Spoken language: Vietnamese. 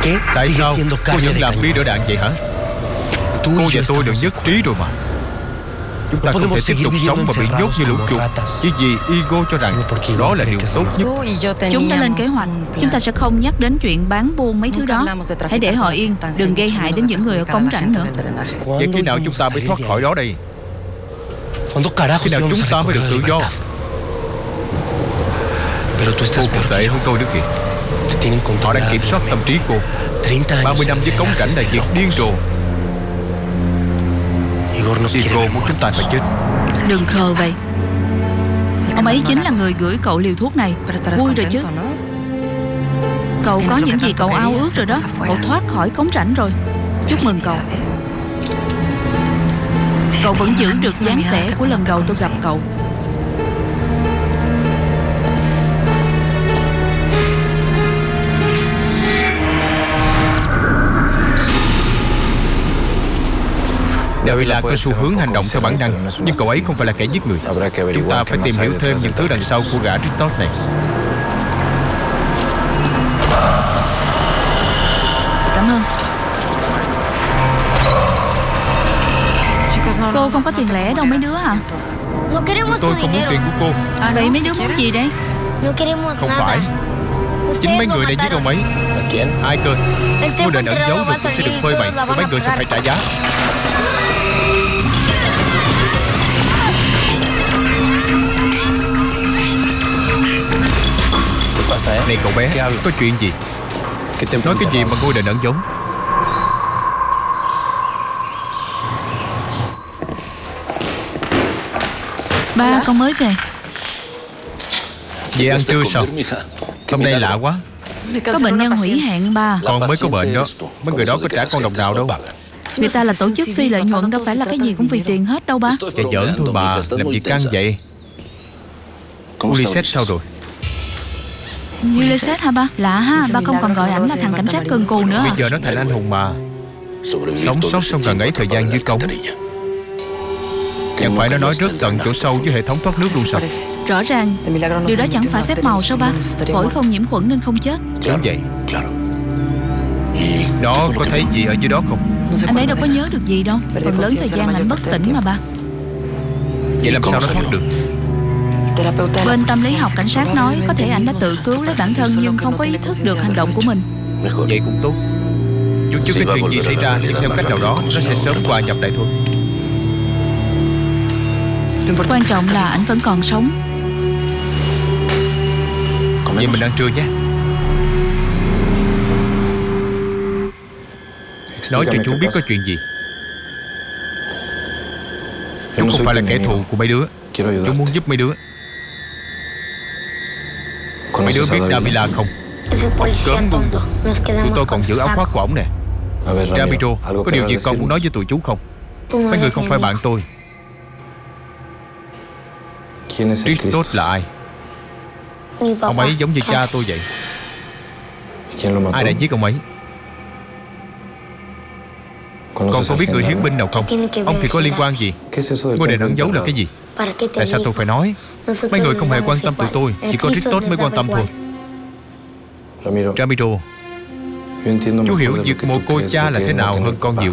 Tại sao cô vẫn làm bia đỡ đạn vậy hả? Cô và tôi đều nhất trí rồi mà. Chúng ta không thể tiếp tục sống và bị nhốt như lũ chuột chỉ vì ego cho rằng đó là điều tốt nhất. Chúng đã lên kế hoạch. Chúng ta sẽ không nhắc đến chuyện bán buôn mấy thứ đó. Hãy để họ yên, đừng gây hại đến những người ở cống rãnh nữa. Vậy khi nào chúng ta mới thoát khỏi đó đây? Khi nào chúng ta mới được tự do? Cô còn tệ hơn tôi nữa kìa. Họ đang kiểm soát tâm trí cô. 30 năm với cống rãnh là việc điên rồ. Igor muốn chúng ta phải chết. Đừng khờ vậy. Ông ấy chính là người gửi cậu liều thuốc này. Vui rồi chứ. Cậu có những gì cậu ao ước rồi đó. Cậu thoát khỏi cống rãnh rồi. Chúc mừng cậu. Cậu vẫn giữ được dáng vẻ của lần đầu tôi gặp cậu. Davila có xu hướng hành động theo bản năng, nhưng cậu ấy không phải là kẻ giết người. Chúng ta phải tìm hiểu thêm những thứ đằng sau của gã Christos này. Cảm ơn. Cô không có tiền lẻ đâu mấy đứa à? Tôi không muốn tiền của cô. Vậy mấy đứa muốn gì đấy? Không phải. Chính mấy người đã giết ông ấy. Ai cơ? Ngôi đền ẩn giấu rồi cũng sẽ được phơi bày, và mấy người sẽ phải trả giá. Này cậu bé, có chuyện gì? Nói cái gì mà ngôi đền ẩn giấu? Ba, con mới về. Về ăn trưa sao? Hôm nay lạ quá. Có bệnh nhân hủy hẹn ba. Con mới có bệnh đó. Mấy người đó có trả con đồng nào đâu. Người ta là tổ chức phi lợi nhuận, đâu phải là cái gì cũng vì tiền hết đâu ba. Chạy giỡn thôi mà, làm gì căng vậy? Ulysses sao rồi? Ulysses hả ba? Lạ ha, ba không còn gọi ảnh là thằng cảnh sát cơn cù nữa. Bây giờ nó thành anh hùng mà. Sống sót sau gần ấy thời gian dưới cống. Chẳng phải nó nói rất tận chỗ sâu với hệ thống thoát nước luôn sao? Rõ ràng, điều đó chẳng phải phép màu sao ba? Phổi không nhiễm khuẩn nên không chết. Đúng vậy. Nó có thấy gì ở dưới đó không? Anh ấy đâu có nhớ được gì đâu. Phần lớn thời gian ảnh bất tỉnh mà ba. Vậy làm sao nó thoát được? Bên tâm lý học cảnh sát nói có thể ảnh đã tự cứu lấy bản thân nhưng không có ý thức được hành động của mình. Vậy cũng tốt. Dù chưa cái chuyện gì xảy ra, nhưng theo cách nào đó nó sẽ sớm hòa nhập lại thôi. Quan trọng là ảnh vẫn còn sống. Vậy mình ăn trưa nhé. Nói cho chú biết có chuyện gì. Chú không phải là kẻ thù của mấy đứa. Chú muốn giúp mấy đứa. Mấy đứa biết Davila không? Ông cớm ngu. Tụi tôi còn giữ áo khoác của ổng nè. Ramiro, có điều gì con muốn nói với tụi chú không? Mấy người không phải bạn tôi. Christos là ai? Ông ấy giống như cha tôi vậy. Ai đã giết ông ấy? Con có biết người hiến binh nào không? Ông thì có liên quan gì? Ngôi đền ẩn giấu là cái gì? Tại sao tôi phải nói? Mấy người không hề quan tâm tụi tôi. Chỉ có Christos mới quan tâm thôi. Ramiro, chú hiểu việc mồ côi cha là thế nào hơn con nhiều